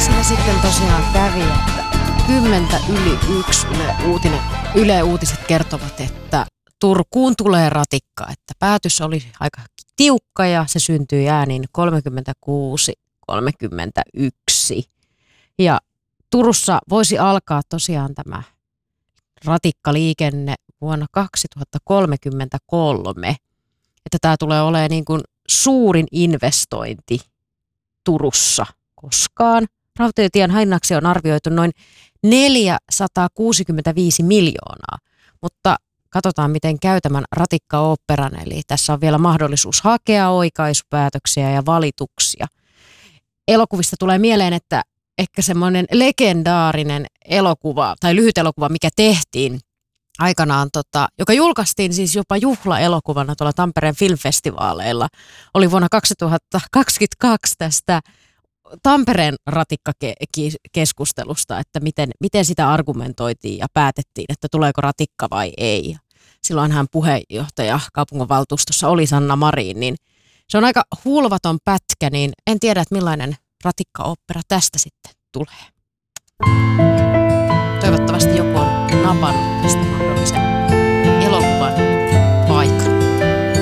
siinä sitten tosiaan kävi, että 10:01 Yle Uutiset kertovat, että Turkuun tulee ratikka, että päätös oli aika tiukka ja se syntyi äänin 36-31. Ja Turussa voisi alkaa tosiaan tämä ratikkaliikenne vuonna 2033, että tämä tulee olemaan niin kuin suurin investointi Turussa koskaan. Rautatien hinnaksi on arvioitu noin 465 miljoonaa, mutta katsotaan miten käy tämän ratikkaoopperan, eli tässä on vielä mahdollisuus hakea oikaisupäätöksiä ja valituksia. Elokuvista tulee mieleen, että ehkä semmoinen legendaarinen elokuva tai lyhyt elokuva, mikä tehtiin aikanaan, joka julkaistiin siis jopa juhlaelokuvana tuolla Tampereen filmfestivaaleilla, oli vuonna 2022 tästä Tampereen ratikkakeskustelusta, että miten sitä argumentoitiin ja päätettiin, että tuleeko ratikka vai ei. Silloinhan puheenjohtaja kaupunginvaltuustossa oli Sanna Marin, niin se on aika hulvaton pätkä, niin en tiedä, että millainen ratikkaopera tästä sitten tulee. Toivottavasti joku on napannut.